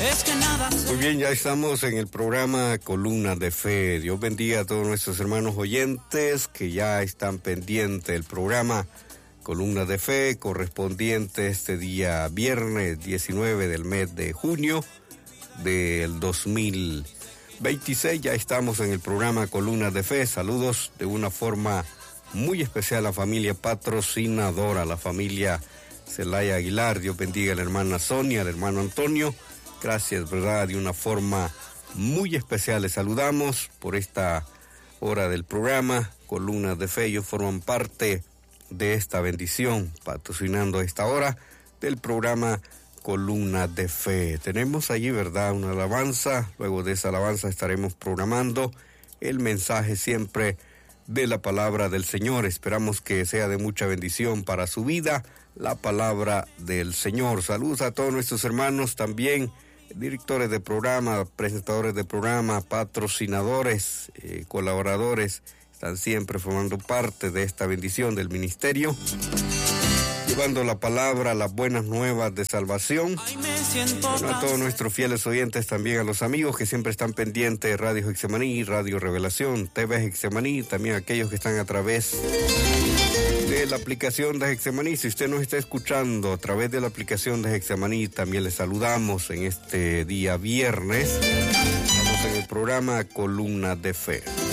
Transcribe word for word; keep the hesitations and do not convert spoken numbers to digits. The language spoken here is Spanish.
Es que nada se... Muy bien, ya estamos en el programa Columnas de Fe. Dios bendiga a todos nuestros hermanos oyentes que ya están pendientes del programa Columnas de Fe, correspondiente este día viernes diecinueve del mes de junio del dos mil veintiséis. Ya estamos en el programa Columnas de Fe. Saludos de una forma muy especial a la familia patrocinadora, la familia Celaya Aguilar. Dios bendiga a la hermana Sonia, al hermano Antonio. Gracias, ¿verdad? De una forma muy especial les saludamos por esta hora del programa Columnas de Fe. Ellos forman parte de esta bendición, patrocinando a esta hora del programa Columnas de Fe. Tenemos allí, ¿verdad?, una alabanza. Luego de esa alabanza estaremos programando el mensaje siempre de la palabra del Señor. Esperamos que sea de mucha bendición para su vida la palabra del Señor. Saludos a todos nuestros hermanos también, directores de programa, presentadores de programa, patrocinadores, eh, colaboradores, están siempre formando parte de esta bendición del ministerio, llevando la palabra, las buenas nuevas de salvación. Bueno, a todos nuestros fieles oyentes, también a los amigos que siempre están pendientes de Radio Getsemaní, Radio Revelación, T V Getsemaní, también aquellos que están a través de la aplicación de Getsemaní. Si usted nos está escuchando a través de la aplicación de Getsemaní, también les saludamos en este día viernes. Estamos en el programa Columnas de Fe.